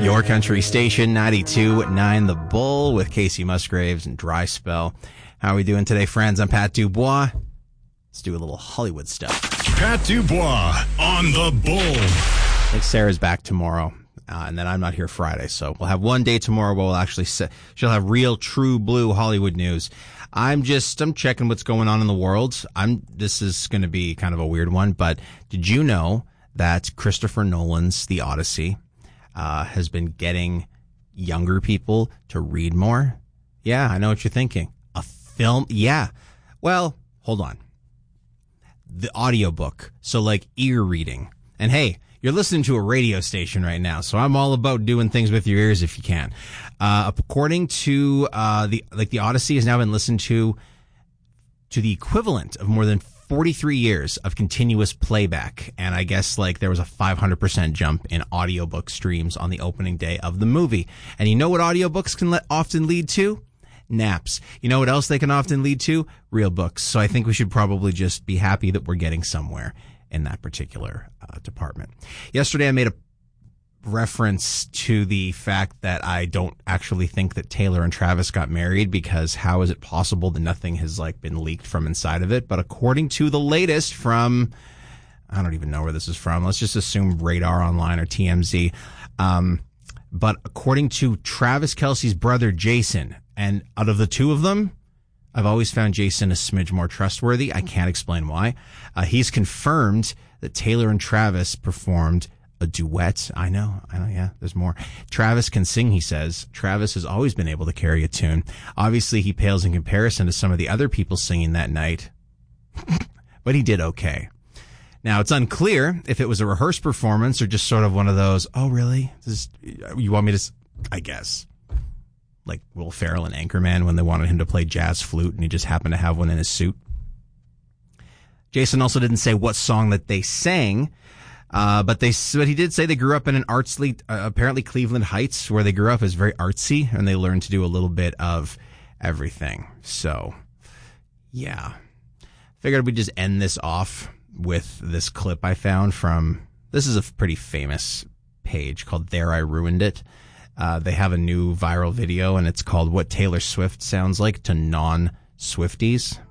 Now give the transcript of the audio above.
Your country station, 92.9 The Bull with Casey Musgraves and Dry Spell. How are we doing today, friends? I'm Pat Dubois. Let's do a little Hollywood stuff. Pat Dubois on The Bull. I think Sarah's back tomorrow, and then I'm not here Friday, so we'll have one day tomorrow where we'll actually she'll have real, true blue Hollywood news. I'm checking what's going on in the world. This is going to be kind of a weird one, but did you know that Christopher Nolan's The Odyssey has been getting younger people to read more? Yeah, I know what you're thinking. A film? Yeah. Well, hold on. The audiobook. So like ear reading. And hey, you're listening to a radio station right now, so I'm all about doing things with your ears if you can. According to the Odyssey has now been listened to the equivalent of more than 43 years of continuous playback, and I guess like there was a 500% jump in audiobook streams on the opening day of the movie. And you know what audiobooks can often lead to? Naps. You know what else they can often lead to? Real books. So I think we should probably just be happy that we're getting somewhere in that particular department. Yesterday I made a reference to the fact that I don't actually think that Taylor and Travis got married, because how is it possible that nothing has like been leaked from inside of it? But according to the latest from, I don't even know where this is from. Let's just assume Radar Online or TMZ. But according to Travis Kelce's brother, Jason, and out of the two of them, I've always found Jason a smidge more trustworthy. I can't explain why. He's confirmed that Taylor and Travis performed a duet. I know, yeah, there's more. Travis can sing, he says. Travis has always been able to carry a tune. Obviously, he pales in comparison to some of the other people singing that night, but he did okay. Now, it's unclear if it was a rehearsed performance or just sort of one of those, oh, really? You want me to, I guess, like Will Ferrell and Anchorman when they wanted him to play jazz flute and he just happened to have one in his suit. Jason also didn't say what song that they sang, but he did say they grew up in an artsy, apparently Cleveland Heights, where they grew up, is very artsy, and they learned to do a little bit of everything. So, yeah. Figured we'd just end this off with this clip I found from, this is a pretty famous page called There I Ruined It. They have a new viral video, and it's called What Taylor Swift Sounds Like to Non-Swifties.